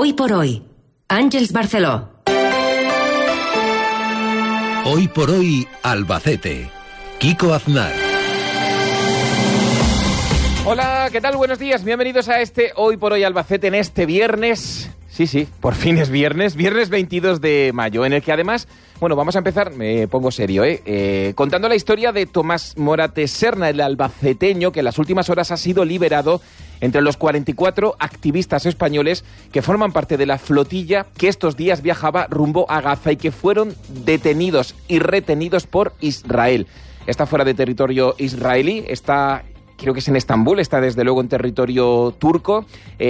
Hoy por hoy, Àngels Barceló. Hoy por hoy, Albacete. Kiko Aznar. Hola, ¿qué tal? Buenos días, bienvenidos a este Hoy por hoy Albacete en este viernes. Sí, por fin es viernes 22 de mayo, en el que además, bueno, vamos a empezar, me pongo serio, contando la historia de Tomás Morate Serna, el albaceteño que en las últimas horas ha sido liberado entre los 44 activistas españoles que forman parte de la flotilla que estos días viajaba rumbo a Gaza y que fueron detenidos y retenidos por Israel. Está fuera de territorio israelí, creo que es en Estambul, está desde luego en territorio turco.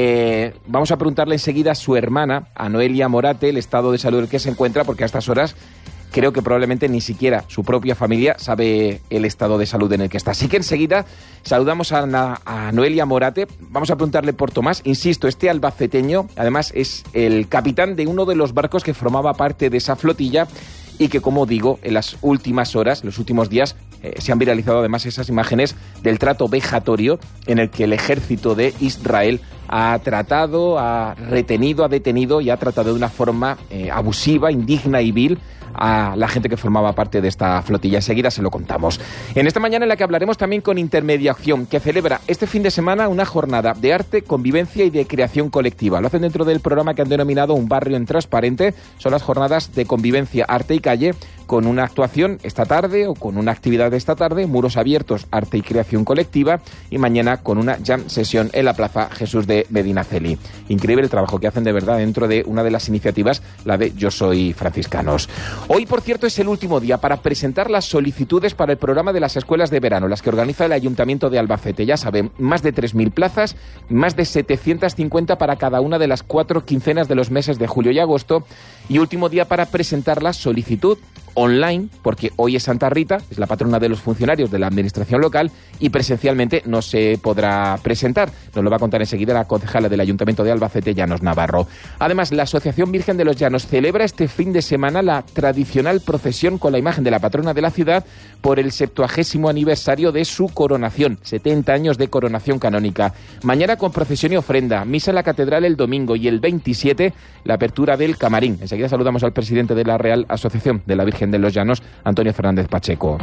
Vamos a preguntarle enseguida a su hermana, a Noelia Morate, el estado de salud en el que se encuentra, porque a estas horas creo que probablemente ni siquiera su propia familia sabe el estado de salud en el que está. Así que enseguida saludamos a Noelia Morate. Vamos a preguntarle por Tomás. Insisto, este albaceteño, además, es el capitán de uno de los barcos que formaba parte de esa flotilla y que, como digo, en las últimas horas, los últimos días, se han viralizado además esas imágenes del trato vejatorio en el que el ejército de Israel ha tratado, ha retenido, ha detenido y ha tratado de una forma abusiva, indigna y vil a la gente que formaba parte de esta flotilla. Enseguida se lo contamos. En esta mañana en la que hablaremos también con Intermediación, que celebra este fin de semana una jornada de arte, convivencia y de creación colectiva. Lo hacen dentro del programa que han denominado Un barrio en transparente. Son las jornadas de convivencia, arte y calle, con una actuación esta tarde o con una actividad de esta tarde, muros abiertos, arte y creación colectiva, y mañana con una jam sesión en la Plaza Jesús de Medinaceli. Increíble el trabajo que hacen de verdad dentro de una de las iniciativas, la de Yo Soy Franciscanos. Hoy, por cierto, es el último día para presentar las solicitudes para el programa de las escuelas de verano, las que organiza el Ayuntamiento de Albacete. Ya saben, más de 3.000 plazas, más de 750 para cada una de las 4 quincenas de los meses de julio y agosto, y último día para presentar la solicitud online, porque hoy es Santa Rita, es la patrona de los funcionarios de la administración local, y presencialmente no se podrá presentar. Nos lo va a contar enseguida la concejala del Ayuntamiento de Albacete, Llanos Navarro. Además, la Asociación Virgen de los Llanos celebra este fin de semana la tradicional procesión con la imagen de la patrona de la ciudad por el 70º aniversario de su coronación, 70 años de coronación canónica. Mañana con procesión y ofrenda, misa en la catedral el domingo y el 27 la apertura del camarín. Enseguida saludamos al presidente de la Real Asociación de la Virgen de los Llanos, Antonio Fernández Pacheco.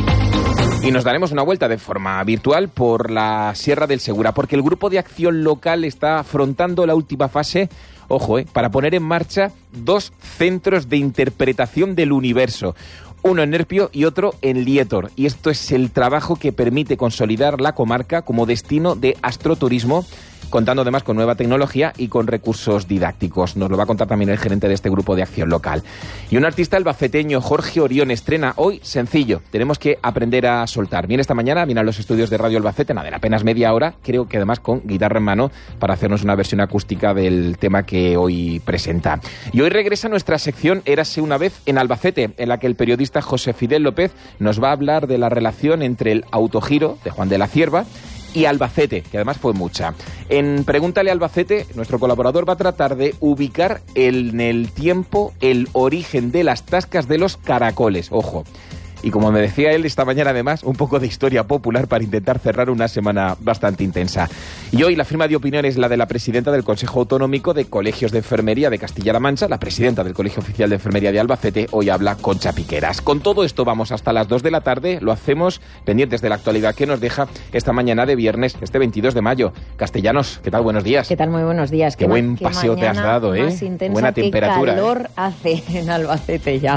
Y nos daremos una vuelta de forma virtual por la Sierra del Segura, porque el Grupo de Acción Local está afrontando la última fase, ojo, para poner en marcha 2 centros de interpretación del universo. Uno en Nerpio y otro en Lietor. Y esto es el trabajo que permite consolidar la comarca como destino de astroturismo, contando además con nueva tecnología y con recursos didácticos. Nos lo va a contar también el gerente de este Grupo de Acción Local. Y un artista albaceteño, Jorge Orión, estrena hoy Sencillo. Tenemos que aprender a soltar. Viene esta mañana, viene a los estudios de Radio Albacete, nada, en apenas media hora, creo que además con guitarra en mano, para hacernos una versión acústica del tema que hoy presenta. Y hoy regresa nuestra sección Érase una vez en Albacete, en la que el periodista José Fidel López nos va a hablar de la relación entre el autogiro de Juan de la Cierva y Albacete, que además fue mucha. En Pregúntale Albacete, nuestro colaborador va a tratar de ubicar en el tiempo el origen de las tascas de los caracoles. Ojo. Y como me decía él esta mañana, además, un poco de historia popular para intentar cerrar una semana bastante intensa. Y hoy la firma de opinión es la de la presidenta del Consejo Autonómico de Colegios de Enfermería de Castilla-La Mancha, la presidenta del Colegio Oficial de Enfermería de Albacete. Hoy habla Concha Piqueras. Con todo esto vamos hasta las 2 de la tarde. Lo hacemos pendientes de la actualidad que nos deja esta mañana de viernes, este 22 de mayo. Castellanos, ¿qué tal? Buenos días. ¿Qué tal? Muy buenos días. Qué buen paseo te has dado, ¿eh? Buena temperatura. Qué calor hace en Albacete ya.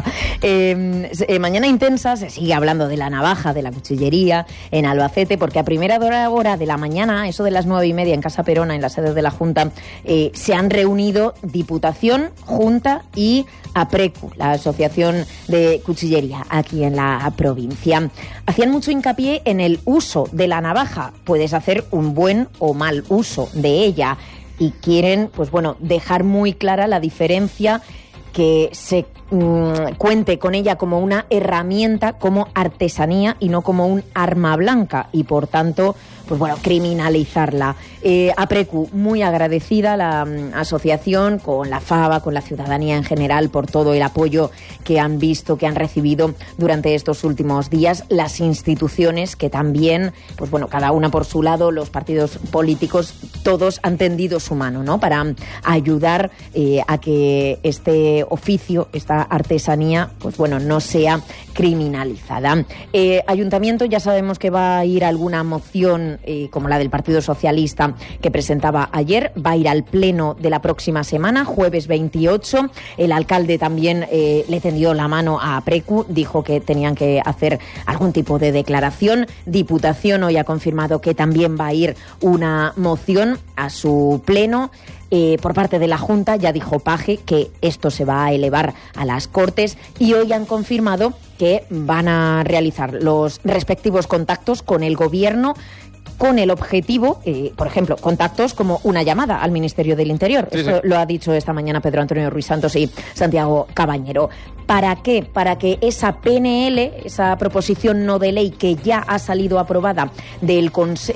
Mañana intensa. Se sigue hablando de la navaja, de la cuchillería en Albacete, porque a primera hora de la mañana, eso de las 9:30 en Casa Perona, en la sede de la Junta, se han reunido Diputación, Junta y APRECU, la Asociación de Cuchillería aquí en la provincia. Hacían mucho hincapié en el uso de la navaja. Puedes hacer un buen o mal uso de ella, y quieren, pues bueno, dejar muy clara la diferencia, que se cuente con ella como una herramienta, como artesanía y no como un arma blanca, y por tanto pues bueno, criminalizarla. APRECU, muy agradecida la asociación con la FAVA, con la ciudadanía en general, por todo el apoyo que han visto, que han recibido durante estos últimos días. Las instituciones que también, pues bueno, cada una por su lado, los partidos políticos, todos han tendido su mano, ¿no?, para ayudar a que este oficio, esta artesanía, pues bueno, no sea criminalizada. Ayuntamiento, ya sabemos que va a ir alguna moción como la del Partido Socialista que presentaba ayer, va a ir al pleno de la próxima semana, jueves 28. El alcalde también le tendió la mano a APRECU, dijo que tenían que hacer algún tipo de declaración. Diputación hoy ha confirmado que también va a ir una moción a su pleno. Por parte de la Junta ya dijo Paje que esto se va a elevar a las Cortes, y hoy han confirmado que van a realizar los respectivos contactos con el Gobierno, con el objetivo, por ejemplo, contactos como una llamada al Ministerio del Interior. Sí, Esto sí. lo ha dicho esta mañana Pedro Antonio Ruiz Santos y Santiago Cabañero. ¿Para qué? Para que esa PNL, esa proposición no de ley que ya ha salido aprobada del Congreso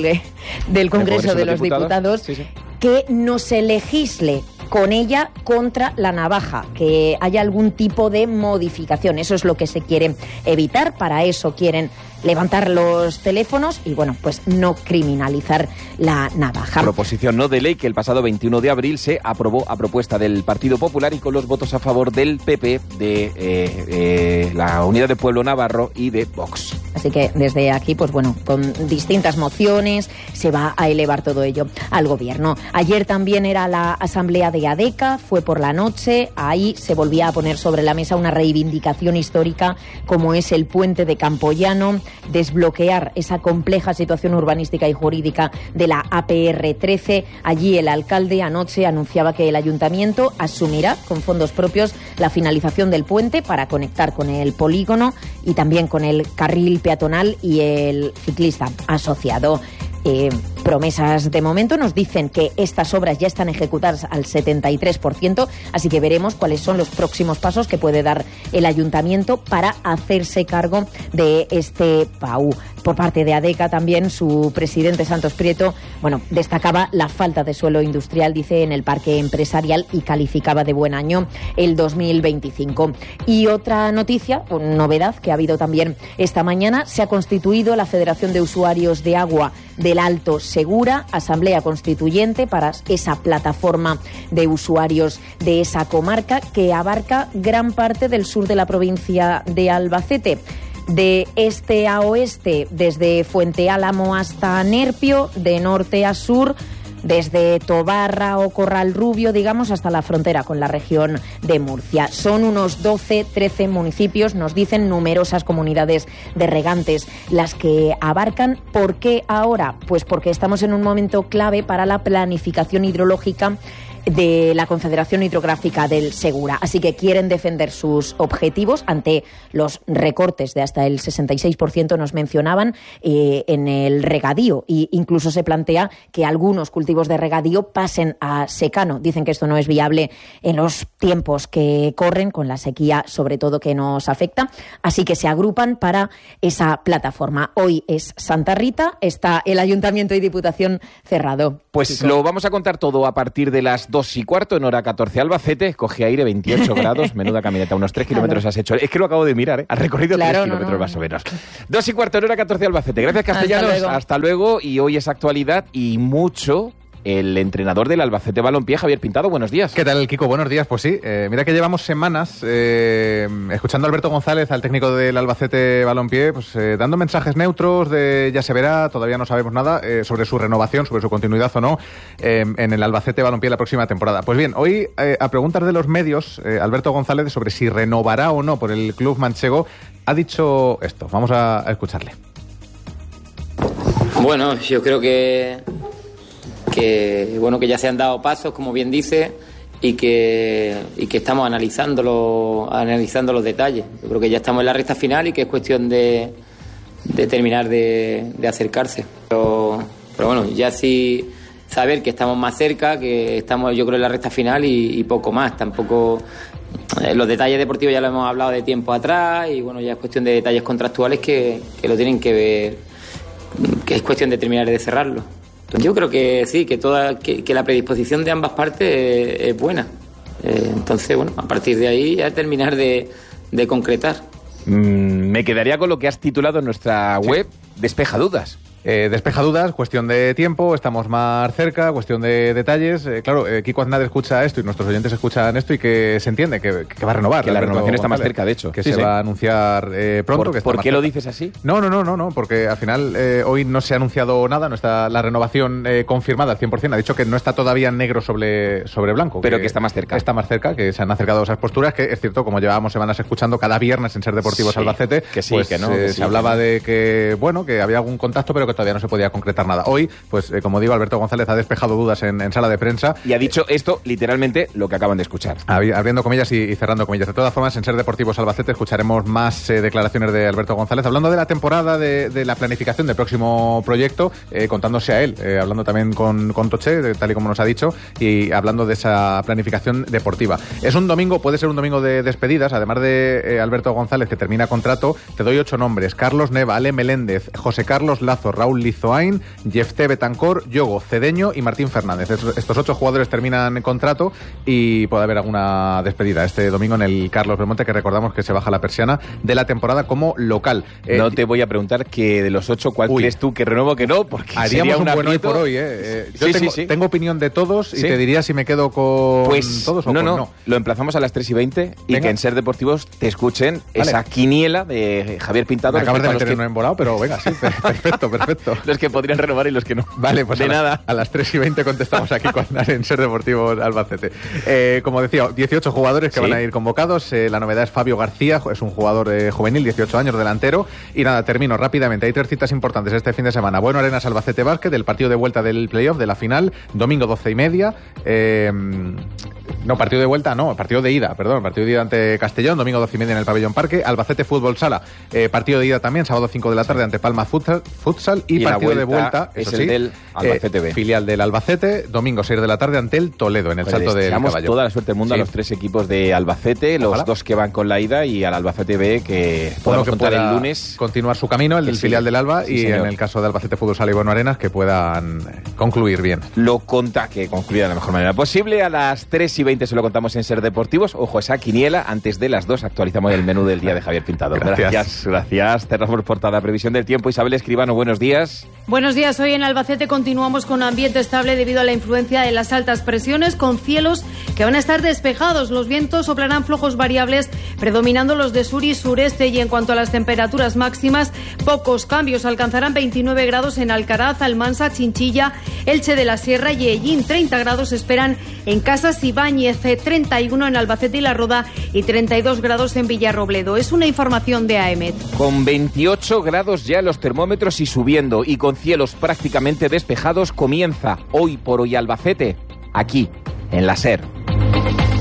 de los Diputados, sí, sí, que no se legisle con ella contra la navaja, que haya algún tipo de modificación. Eso es lo que se quiere evitar. Para eso quieren levantar los teléfonos y, bueno, pues no criminalizar la navaja. Proposición no de ley que el pasado 21 de abril se aprobó a propuesta del Partido Popular y con los votos a favor del PP, de la Unidad de Pueblo Navarro y de Vox. Así que desde aquí, pues bueno, con distintas mociones se va a elevar todo ello al Gobierno. Ayer también era la asamblea de ADECA, fue por la noche, ahí se volvía a poner sobre la mesa una reivindicación histórica como es el puente de Campoyano, desbloquear esa compleja situación urbanística y jurídica de la APR 13. Allí el alcalde anoche anunciaba que el ayuntamiento asumirá con fondos propios la finalización del puente para conectar con el polígono y también con el carril peatonal y el ciclista asociado. Promesas de momento nos dicen que estas obras ya están ejecutadas al 73%, así que veremos cuáles son los próximos pasos que puede dar el ayuntamiento para hacerse cargo de este PAU. Por parte de ADECA también su presidente Santos Prieto, bueno, destacaba la falta de suelo industrial, dice, en el parque empresarial y calificaba de buen año el 2025. Y otra noticia, una novedad que ha habido también esta mañana, se ha constituido la Federación de Usuarios de Agua del Alto Segura, asamblea constituyente para esa plataforma de usuarios de esa comarca que abarca gran parte del sur de la provincia de Albacete. De este a oeste, desde Fuente Álamo hasta Nerpio, de norte a sur, desde Tobarra o Corral Rubio, digamos, hasta la frontera con la región de Murcia. Son unos 12-13 municipios, nos dicen, numerosas comunidades de regantes las que abarcan. ¿Por qué ahora? Pues porque estamos en un momento clave para la planificación hidrológica de la Confederación Hidrográfica del Segura. Así que quieren defender sus objetivos ante los recortes de hasta el 66%, nos mencionaban, en el regadío. E incluso se plantea que algunos cultivos de regadío pasen a secano. Dicen que esto no es viable en los tiempos que corren, con la sequía sobre todo que nos afecta. Así que se agrupan para esa plataforma. Hoy es Santa Rita, está el Ayuntamiento y Diputación cerrado. Pues lo vamos a contar todo a partir de las 2:15 en hora 14 Albacete. Coge aire, 28 grados, menuda caminata, unos 3 kilómetros has hecho. Es que lo acabo de mirar, ¿eh? Has recorrido 3 kilómetros más o menos. 2:15 en hora 14 Albacete. Gracias, Castellanos. Hasta luego. Y hoy es actualidad y mucho. El entrenador del Albacete Balompié, Javier Pintado, buenos días. ¿Qué tal, Kiko? Buenos días. Pues sí, mira que llevamos semanas escuchando a Alberto González, al técnico del Albacete Balompié, pues dando mensajes neutros de ya se verá, todavía no sabemos nada sobre su renovación, sobre su continuidad o no en el Albacete Balompié la próxima temporada. Pues bien, hoy a preguntas de los medios, Alberto González sobre si renovará o no por el club manchego, ha dicho esto. Vamos a escucharle. Bueno, yo creo que ya se han dado pasos, como bien dice, y que estamos analizando los detalles. Yo creo que ya estamos en la recta final y que es cuestión de terminar de acercarse. Pero bueno, ya sí saber que estamos más cerca, que estamos, yo creo, en la recta final y poco más. Tampoco los detalles deportivos ya lo hemos hablado de tiempo atrás y bueno, ya es cuestión de detalles contractuales que lo tienen que ver es cuestión de terminar de cerrarlo. Entonces, yo creo que sí, que la predisposición de ambas partes es buena. Entonces, bueno, a partir de ahí ya terminar de concretar. Me quedaría con lo que has titulado en nuestra web, Despeja Dudas. Despeja dudas, cuestión de tiempo, estamos más cerca, cuestión de detalles. Claro, Kiko Aznar escucha esto y nuestros oyentes escuchan esto y que se entiende que va a renovar. Que la renovación está más cerca, de hecho. Que se va a anunciar pronto. ¿Por qué lo dices así? No, porque al final hoy no se ha anunciado nada, no está la renovación confirmada al 100%. Ha dicho que no está todavía negro sobre blanco. Pero que está más cerca. Está más cerca, que se han acercado esas posturas, que es cierto, como llevábamos semanas escuchando cada viernes en Ser Deportivos Albacete, que sí, pues, que no. se hablaba de que, bueno, que había algún contacto, pero que todavía no se podía concretar nada. Hoy, pues como digo, Alberto González ha despejado dudas en sala de prensa. Y ha dicho esto, literalmente, lo que acaban de escuchar. Abriendo comillas y cerrando comillas. De todas formas, en Ser Deportivos Albacete escucharemos más declaraciones de Alberto González, hablando de la temporada, de la planificación del próximo proyecto, contándose a él, hablando también con Toché, tal y como nos ha dicho, y hablando de esa planificación deportiva. Es un domingo, puede ser un domingo de despedidas, además de Alberto González, que termina contrato. Te doy 8 nombres: Carlos Neva, Ale Meléndez, José Carlos Lazo, Raúl Lizoain, Jefté Betancor, Yogo Cedeño y Martín Fernández. Estos 8 jugadores terminan contrato y puede haber alguna despedida este domingo en el Carlos Belmonte, que recordamos que se baja la persiana de la temporada como local. No te voy a preguntar que de los 8, ¿cuál crees tú que renuevo que no? Porque haríamos un buen hoy por hoy. Yo tengo opinión de todos y te diría si me quedo con todos o no. Lo emplazamos a las 3:20 y que en Ser Deportivos te escuchen esa quiniela de Javier Pintado. Me acabas de meter en un embolado, pero venga, sí, perfecto. Los que podrían renovar y los que no. Vale, pues de nada. A las 3:20 contestamos aquí con en Ser Deportivos Albacete. Como decía, 18 jugadores que van a ir convocados. La novedad es Fabio García, es un jugador juvenil, 18 años, delantero. Y nada, termino rápidamente. Hay 3 citas importantes este fin de semana. Bueno Arenas Albacete Básquet, del partido de vuelta del playoff, de la final, domingo 12:30. Partido de ida ante Castellón, domingo 12:30 en el Pabellón Parque. Albacete Fútbol Sala, partido de ida también, sábado 5 de la tarde ante Palma Futsal. Y partido de vuelta, es el del Albacete B. Filial del Albacete, domingo 6 de la tarde ante el Toledo, en el Salto del Caballo. Deseamos toda la suerte del mundo a los 3 equipos de Albacete, los 2 que van con la ida, y al Albacete B, que podamos contar el lunes. Continuar su camino, el del filial del Alba, y señor, en el caso de Albacete Fútbol Sala y Bueno Arenas, que puedan concluir bien. Que concluya de la mejor manera posible. A las 3:20 se lo contamos en Ser Deportivos. Ojo, esa quiniela. Antes de las 2 actualizamos el menú del día de Javier Pintado. Gracias. Cerramos por toda la previsión del tiempo. Isabel Escribano, buenos días. Buenos días. Hoy en Albacete continuamos con ambiente estable debido a la influencia de las altas presiones, con cielos que van a estar despejados. Los vientos soplarán flojos variables, predominando los de sur y sureste. Y en cuanto a las temperaturas máximas, pocos cambios. Alcanzarán 29 grados en Alcaraz, Almansa, Chinchilla, Elche de la Sierra y Ellín. 30 grados esperan en Casas Ibáñez, 31 en Albacete y La Roda y 32 grados en Villarrobledo. Es una información de AEMET. Con 28 grados ya los termómetros y subiendo, y con cielos prácticamente despejados, comienza Hoy por Hoy Albacete, aquí, en la SER.